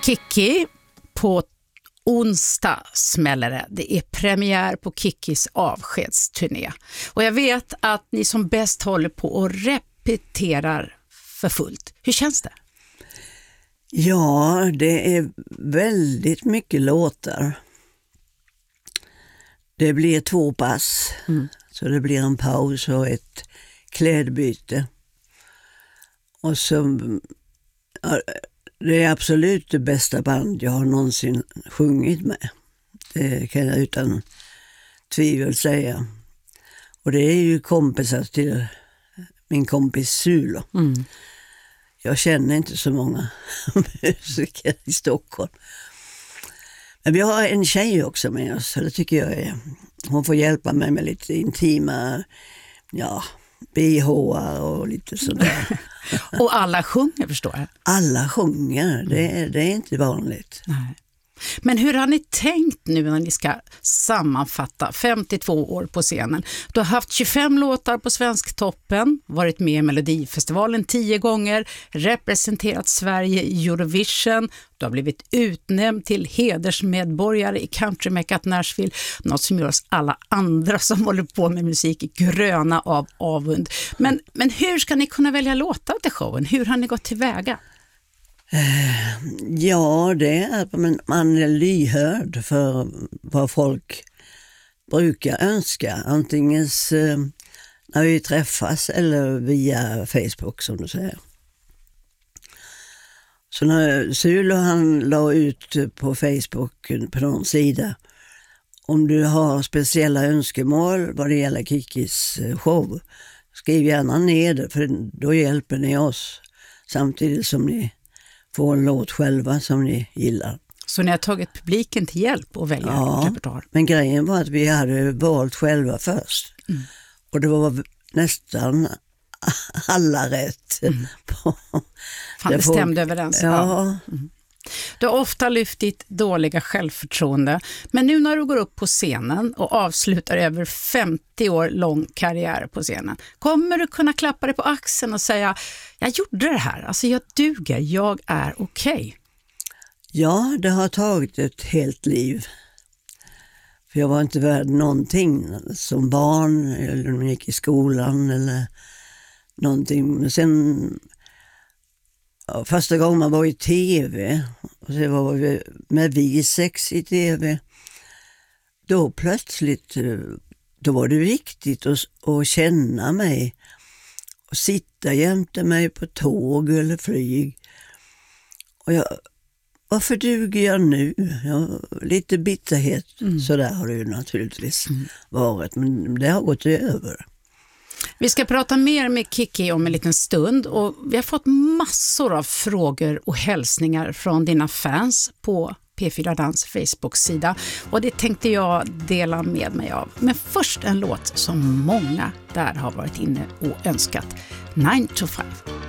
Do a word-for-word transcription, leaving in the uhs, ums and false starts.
Kikki, på onsdag smäller det. Det är premiär på Kikkis avskedsturné. Och jag vet att ni som bäst håller på och repeterar för fullt. Hur känns det? Ja, det är väldigt mycket låtar. Det blir två pass. Mm. Så det blir en paus och ett klädbyte. Och så... Det är absolut det bästa band jag har någonsin sjungit med. Det kan jag utan tvivel säga. Och det är ju kompisar till min kompis Sulo. Mm. Jag känner inte så många musiker i Stockholm. Men vi har en tjej också med oss. Det tycker jag är. Hon får hjälpa mig med lite intima, ja, B H-ar och lite sådär. Och alla sjunger, förstår jag. Alla sjunger, det är, det är inte vanligt. Nej. Men hur har ni tänkt nu när ni ska sammanfatta femtiotvå år på scenen? Du har haft tjugofem låtar på Svensktoppen, varit med i Melodifestivalen tio gånger, representerat Sverige i Eurovision, du har blivit utnämnd till hedersmedborgare i countrymeckat Nashville, något som gör oss alla andra som håller på med musik gröna av avund. Men, men hur ska ni kunna välja låtar till showen? Hur har ni gått tillväga? Ja, det är att man är lyhörd för vad folk brukar önska. Antingen när vi träffas eller via Facebook, som du säger. Så när Sulo han la ut på Facebook på någon sida, om du har speciella önskemål vad det gäller Kikkis show, skriv gärna ner det, för då hjälper ni oss samtidigt som ni få en låt själva som ni gillar. Så ni har tagit publiken till hjälp och välja ja, repertoar? Men grejen var att vi hade valt själva först. Mm. Och det var nästan alla rätt. Mm. På Fan, det stämde överens. Ja. Mm. Du har ofta lyft ditt dåliga självförtroende, men nu när du går upp på scenen och avslutar över femtio år lång karriär på scenen, kommer du kunna klappa dig på axeln och säga, jag gjorde det här, alltså jag duger, jag är okej? Okay. Ja, det har tagit ett helt liv. För jag var inte värd någonting som barn, eller när jag gick i skolan eller någonting. Men sen... Ja, första gången man var i tv, och så var vi med vi sex i tv, då plötsligt, då var det viktigt att, att känna mig och sitta jämte mig på tåg eller flyg. Och jag, varför duger jag nu? Ja, lite bitterhet, mm. så där har det ju naturligtvis mm. varit, men det har gått över. Vi ska prata mer med Kikki om en liten stund, och vi har fått massor av frågor och hälsningar från dina fans på P fyra Dans Facebook-sida, och det tänkte jag dela med mig av. Men först en låt som många där har varit inne och önskat, nine to five.